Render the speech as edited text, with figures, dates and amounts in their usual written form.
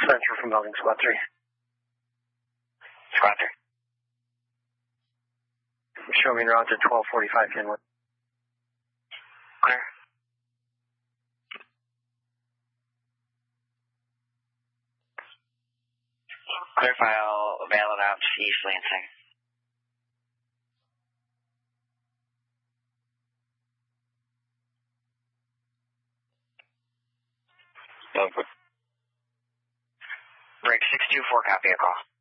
Central from building squad 3. Squad 3. Show me en route to 1245 Kenwood. Clear. Clear file, available out to East Lansing. Break 624, copy a call.